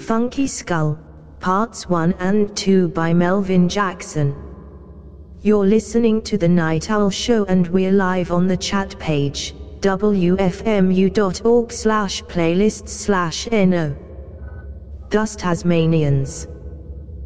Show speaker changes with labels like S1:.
S1: Funky Skull, Parts 1 and 2 by Melvin Jackson. You're listening to The Night Owl Show and we're live on the chat page, wfmu.org/playlists/no. Dust Tasmanians.